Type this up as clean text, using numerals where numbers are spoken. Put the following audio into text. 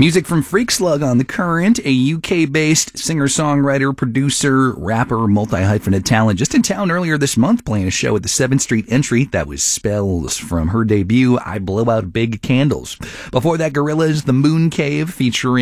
Music from Freak Slug on The Current, a UK-based singer-songwriter, producer, rapper, multi-hyphenate talent, just in town earlier this month playing a show at the 7th Street Entry. That was Spells from her debut, I Blow Out Big Candles. Before that, Gorillaz, The Moon Cave, featuring